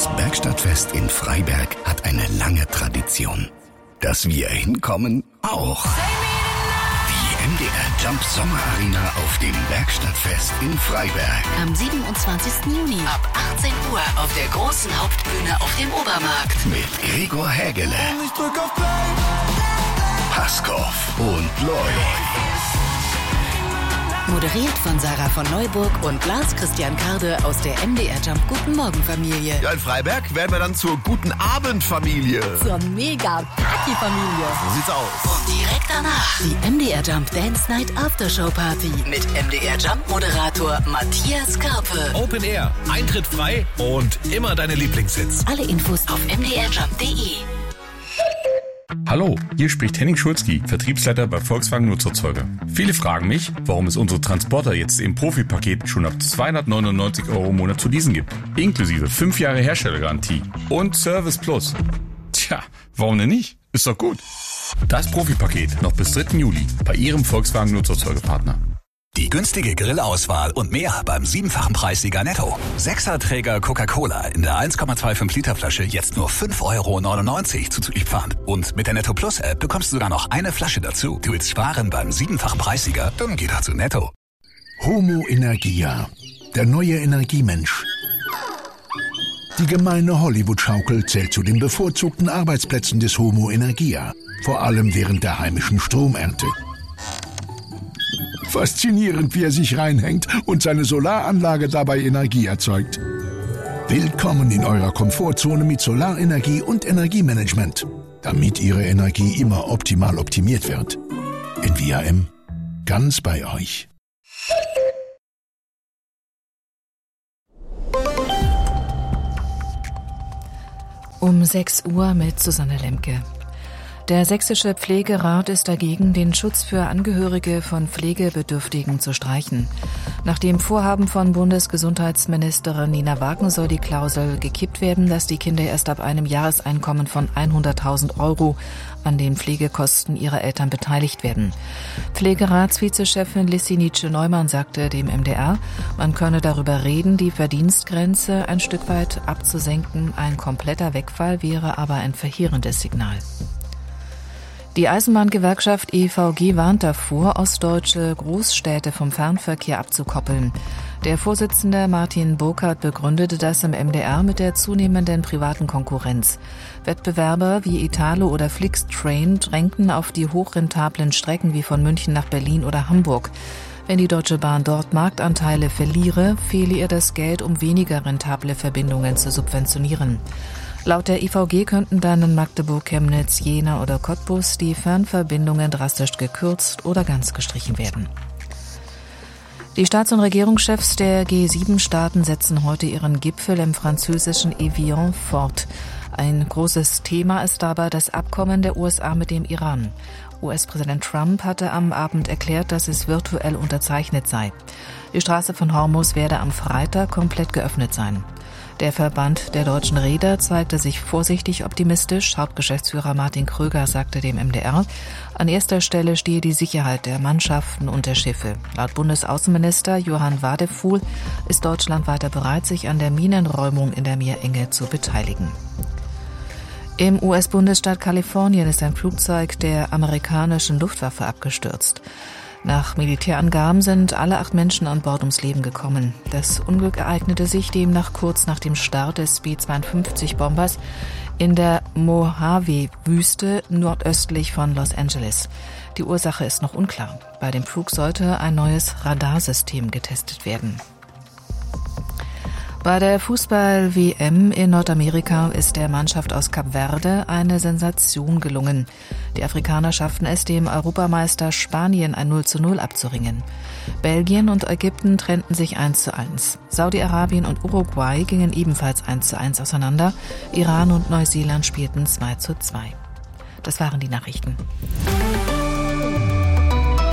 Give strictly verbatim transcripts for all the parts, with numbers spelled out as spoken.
Das Bergstadtfest in Freiberg hat eine lange Tradition. Dass wir hinkommen, auch. Die M D R Jump Sommer Arena auf dem Bergstadtfest in Freiberg. Am siebenundzwanzigsten Juni ab achtzehn Uhr auf der großen Hauptbühne auf dem Obermarkt. Mit Gregor Hägele, Paskow und Lloyd. Moderiert von Sarah von Neuburg und Lars Christian Karde aus der M D R Jump Guten Morgen Familie. Ja, in Freiberg werden wir dann zur Guten Abend Familie. Zur mega Party Familie. So sieht's aus. Und direkt danach die M D R Jump Dance Night Aftershow Party mit M D R Jump Moderator Matthias Karpe. Open Air, Eintritt frei und immer deine Lieblingshits. Alle Infos auf m d r jump punkt d e. Hallo, hier spricht Henning Schulzki, Vertriebsleiter bei Volkswagen Nutzerzeuger. Viele fragen mich, warum es unsere Transporter jetzt im Profipaket schon ab zweihundertneunundneunzig Euro im Monat zu leasen gibt. Inklusive fünf Jahre Herstellergarantie und Service Plus. Tja, warum denn nicht? Ist doch gut. Das Profipaket noch bis dritten Juli bei Ihrem Volkswagen Nutzerzeugerpartner. Die günstige Grillauswahl und mehr beim siebenfachen Preissieger Netto. Sechserträger Coca-Cola in der eins Komma fünfundzwanzig Liter Flasche jetzt nur fünf Euro neunundneunzig zuzüglich Pfand. Und mit der Netto Plus App bekommst du sogar noch eine Flasche dazu. Du willst sparen beim siebenfachen Preissieger? Dann geh doch zu Netto. Homo Energia, der neue Energiemensch. Die gemeine Hollywood-Schaukel zählt zu den bevorzugten Arbeitsplätzen des Homo Energia. Vor allem während der heimischen Stromernte. Faszinierend, wie er sich reinhängt und seine Solaranlage dabei Energie erzeugt. Willkommen in eurer Komfortzone mit Solarenergie und Energiemanagement, damit Ihre Energie immer optimal optimiert wird. In V A M, ganz bei euch. Um sechs Uhr mit Susanne Lemke. Der Sächsische Pflegerat ist dagegen, den Schutz für Angehörige von Pflegebedürftigen zu streichen. Nach dem Vorhaben von Bundesgesundheitsministerin Nina Wagen soll die Klausel gekippt werden, dass die Kinder erst ab einem Jahreseinkommen von hunderttausend Euro an den Pflegekosten ihrer Eltern beteiligt werden. Pflegeratsvizechefin Lissi Nietzsche-Neumann sagte dem M D R, man könne darüber reden, die Verdienstgrenze ein Stück weit abzusenken. Ein kompletter Wegfall wäre aber ein verheerendes Signal. Die Eisenbahngewerkschaft E V G warnt davor, ostdeutsche Großstädte vom Fernverkehr abzukoppeln. Der Vorsitzende Martin Burkhardt begründete das im M D R mit der zunehmenden privaten Konkurrenz. Wettbewerber wie Italo oder Flixtrain drängten auf die hochrentablen Strecken wie von München nach Berlin oder Hamburg. Wenn die Deutsche Bahn dort Marktanteile verliere, fehle ihr das Geld, um weniger rentable Verbindungen zu subventionieren. Laut der I V G könnten dann in Magdeburg, Chemnitz, Jena oder Cottbus die Fernverbindungen drastisch gekürzt oder ganz gestrichen werden. Die Staats- und Regierungschefs der G sieben Staaten setzen heute ihren Gipfel im französischen Evian fort. Ein großes Thema ist dabei das Abkommen der U S A mit dem Iran. U S-Präsident Trump hatte am Abend erklärt, dass es virtuell unterzeichnet sei. Die Straße von Hormuz werde am Freitag komplett geöffnet sein. Der Verband der deutschen Reeder zeigte sich vorsichtig optimistisch. Hauptgeschäftsführer Martin Kröger sagte dem M D R, an erster Stelle stehe die Sicherheit der Mannschaften und der Schiffe. Laut Bundesaußenminister Johann Wadefuhl ist Deutschland weiter bereit, sich an der Minenräumung in der Meerenge zu beteiligen. Im U S-Bundesstaat Kalifornien ist ein Flugzeug der amerikanischen Luftwaffe abgestürzt. Nach Militärangaben sind alle acht Menschen an Bord ums Leben gekommen. Das Unglück ereignete sich demnach kurz nach dem Start des B zweiundfünfzig-Bombers in der Mojave-Wüste nordöstlich von Los Angeles. Die Ursache ist noch unklar. Bei dem Flug sollte ein neues Radarsystem getestet werden. Bei der Fußball-W M in Nordamerika ist der Mannschaft aus Kap Verde eine Sensation gelungen. Die Afrikaner schafften es, dem Europameister Spanien ein null zu null abzuringen. Belgien und Ägypten trennten sich eins zu eins. Saudi-Arabien und Uruguay gingen ebenfalls eins zu eins auseinander. Iran und Neuseeland spielten zwei zu zwei. Das waren die Nachrichten.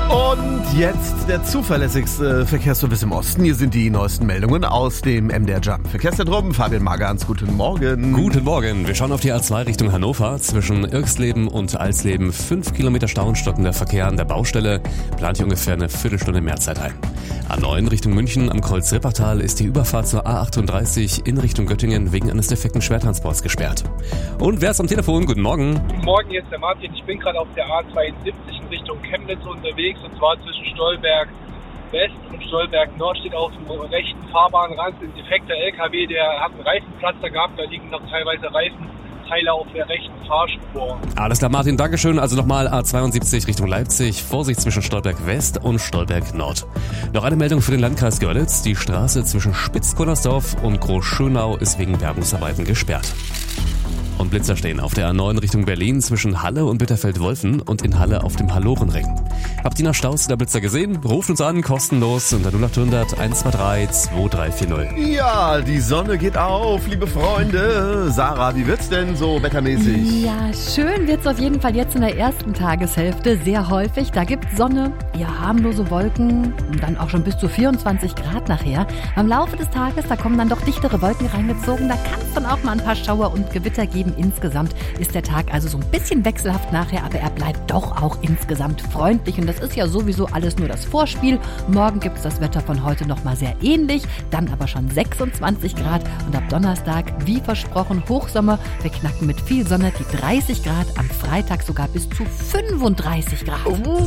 Und jetzt der zuverlässigste Verkehrsservice im Osten. Hier sind die neuesten Meldungen aus dem M D R Jump Verkehrszentrum. Fabian Magans, guten Morgen. Guten Morgen. Wir schauen auf die A zwei Richtung Hannover. Zwischen Irksleben und Alsleben fünf Kilometer Stau und stockender Verkehr an der Baustelle. Plant hier ungefähr eine Viertelstunde mehr Zeit ein. A neun Richtung München am Kreuz-Rippertal ist die Überfahrt zur A achtunddreißig in Richtung Göttingen wegen eines defekten Schwertransports gesperrt. Und wer ist am Telefon? Guten Morgen. Guten Morgen, hier ist der Martin. Ich bin gerade auf der A zweiundsiebzig in Richtung Chemnitz unterwegs, und zwar zwischen Stolberg West und Stolberg Nord steht auf dem rechten Fahrbahnrand ein defekter L K W, der hat einen Reifenplatzer gehabt, da liegen noch teilweise Reifenteile auf der rechten Fahrspur. Alles klar, Martin, Dankeschön. Also nochmal A zweiundsiebzig Richtung Leipzig, Vorsicht zwischen Stolberg West und Stolberg Nord. Noch eine Meldung für den Landkreis Görlitz. Die Straße zwischen Spitzkunnersdorf und Großschönau ist wegen Bergungsarbeiten gesperrt. Und Blitzer stehen auf der A neun Richtung Berlin zwischen Halle und Bitterfeld-Wolfen und in Halle auf dem Hallorenring. Habt ihr nach Staus der Blitzer gesehen? Ruft uns an, kostenlos unter null acht hundert eins zwei drei zwei drei vier null. Ja, die Sonne geht auf, liebe Freunde. Sarah, wie wird's denn so wettermäßig? Ja, schön wird's auf jeden Fall jetzt in der ersten Tageshälfte. Sehr häufig. Da gibt's Sonne, eher harmlose Wolken und dann auch schon bis zu vierundzwanzig Grad nachher. Am Laufe des Tages, da kommen dann doch dichtere Wolken reingezogen. Da kann es dann auch mal ein paar Schauer und Gewitter geben. Insgesamt ist der Tag also so ein bisschen wechselhaft nachher, aber er bleibt doch auch insgesamt freundlich. Und das ist ja sowieso alles nur das Vorspiel. Morgen gibt es das Wetter von heute nochmal sehr ähnlich, dann aber schon sechsundzwanzig Grad und ab Donnerstag, wie versprochen, Hochsommer. Wir knacken mit viel Sonne die dreißig Grad, am Freitag sogar bis zu fünfunddreißig Grad. M D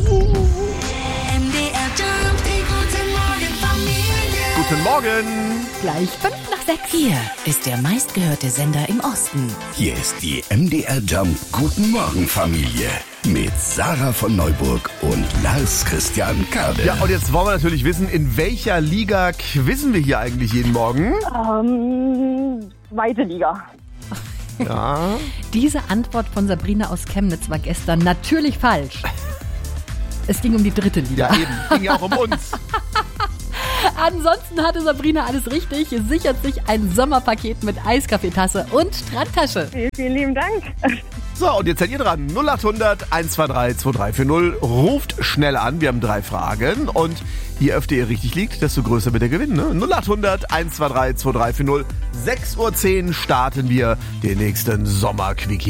R Jump, die gute Morgenfamilie. Guten Morgen. Gleich fünf nach sechs. Hier ist der meistgehörte Sender im Osten. Hier ist die M D R Jump Guten Morgen Familie mit Sarah von Neuburg und Lars Christian Kade. Ja, und jetzt wollen wir natürlich wissen, in welcher Liga quizzen wir hier eigentlich jeden Morgen? Ähm, zweite Liga. Ja. Diese Antwort von Sabrina aus Chemnitz war gestern natürlich falsch. Es ging um die dritte Liga. Ja, eben. Ging ja auch um uns. Ansonsten hatte Sabrina alles richtig, sichert sich ein Sommerpaket mit Eiskaffeetasse und Strandtasche. Vielen, vielen lieben Dank. So, und jetzt seid ihr dran. null acht hundert eins zwei drei zwei drei vier null. Ruft schnell an. Wir haben drei Fragen. Und je öfter ihr richtig liegt, desto größer wird der Gewinn. Ne? null acht hundert eins zwei drei zwei drei vier null. sechs Uhr zehn starten wir den nächsten Sommerquickie.